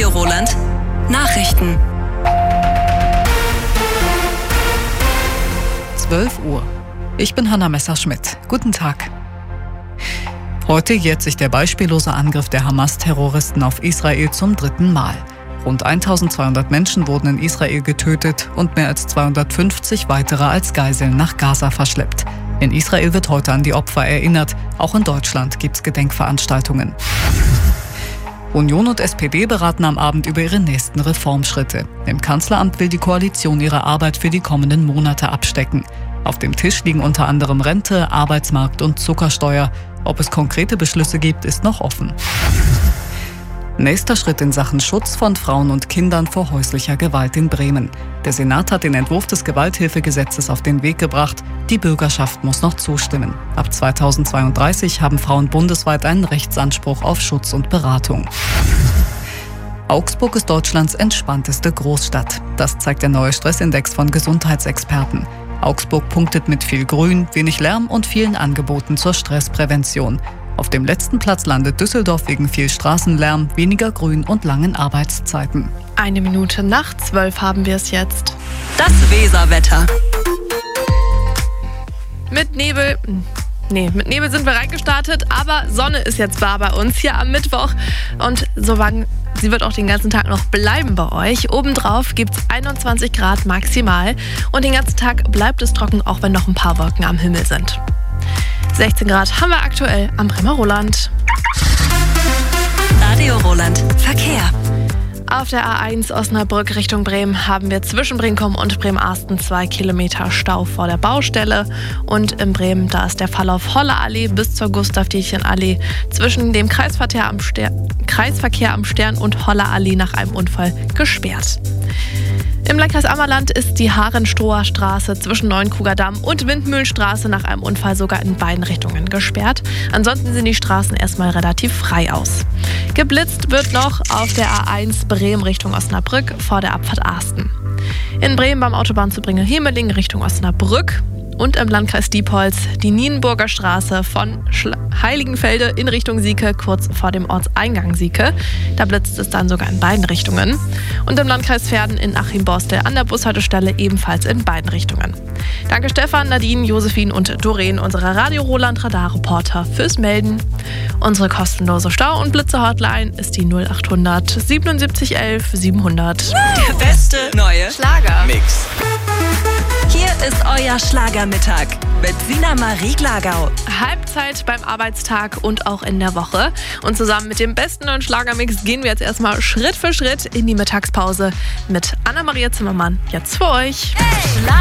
Radio Roland Nachrichten. 12 Uhr. Ich bin Hanna Messerschmidt. Guten Tag. Heute jährt sich der beispiellose Angriff der Hamas-Terroristen auf Israel zum 3. Mal. Rund 1200 Menschen wurden in Israel getötet und mehr als 250 weitere als Geiseln nach Gaza verschleppt. In Israel wird heute an die Opfer erinnert. Auch in Deutschland gibt es Gedenkveranstaltungen. Union und SPD beraten am Abend über ihre nächsten Reformschritte. Im Kanzleramt will die Koalition ihre Arbeit für die kommenden Monate abstecken. Auf dem Tisch liegen unter anderem Rente, Arbeitsmarkt und Zuckersteuer. Ob es konkrete Beschlüsse gibt, ist noch offen. Nächster Schritt in Sachen Schutz von Frauen und Kindern vor häuslicher Gewalt in Bremen. Der Senat hat den Entwurf des Gewalthilfegesetzes auf den Weg gebracht. Die Bürgerschaft muss noch zustimmen. Ab 2032 haben Frauen bundesweit einen Rechtsanspruch auf Schutz und Beratung. Augsburg ist Deutschlands entspannteste Großstadt. Das zeigt der neue Stressindex von Gesundheitsexperten. Augsburg punktet mit viel Grün, wenig Lärm und vielen Angeboten zur Stressprävention. Auf dem letzten Platz landet Düsseldorf wegen viel Straßenlärm, weniger Grün und langen Arbeitszeiten. 11:55 haben wir es jetzt. Das Weserwetter. Mit Nebel sind wir reingestartet, aber Sonne ist jetzt da bei uns hier am Mittwoch. Und sie wird auch den ganzen Tag noch bleiben bei euch. Obendrauf gibt es 21 Grad maximal. Und den ganzen Tag bleibt es trocken, auch wenn noch ein paar Wolken am Himmel sind. 16 Grad haben wir aktuell am Bremer Roland. Radio Roland Verkehr. Auf der A1 Osnabrück Richtung Bremen haben wir zwischen Brinkum und Bremerhaven 2 Kilometer Stau vor der Baustelle. Und in Bremen, da ist der Verlauf Hollerallee bis zur Gustav-Diechen-Allee zwischen dem Kreisverkehr am Stern und Hollerallee nach einem Unfall gesperrt. Im Landkreis Ammerland ist die Harenstoher Straße zwischen Neuenkruger Damm und Windmühlenstraße nach einem Unfall sogar in beiden Richtungen gesperrt. Ansonsten sehen die Straßen erstmal relativ frei aus. Geblitzt wird noch auf der A1 Bremen Richtung Osnabrück vor der Abfahrt Asten. In Bremen beim Autobahnzubringer Hemeling Richtung Osnabrück. Und im Landkreis Diepholz die Nienburger Straße von Heiligenfelde in Richtung Sieke, kurz vor dem Ortseingang Sieke. Da blitzt es dann sogar in beiden Richtungen. Und im Landkreis Verden in Achim-Borstel an der Bushaltestelle ebenfalls in beiden Richtungen. Danke Stefan, Nadine, Josephine und Doreen, unsere Radio Roland Radarreporter, fürs Melden. Unsere kostenlose Stau- und Blitze-Hotline ist die 0800 77 11 700. Der beste neue Schlager-Mix. Hier ist euer Schlagermittag mit Sina Marie Glagau. Halbzeit beim Arbeitstag und auch in der Woche. Und zusammen mit dem besten neuen Schlagermix gehen wir jetzt erstmal Schritt für Schritt in die Mittagspause mit Anna-Maria Zimmermann. Jetzt für euch. Hey.